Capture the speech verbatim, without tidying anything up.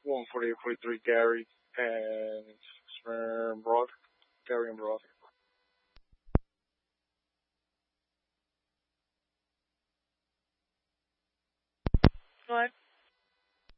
one forty-eight forty-three Gary and uh, Broad. Gary and Broad. Go ahead.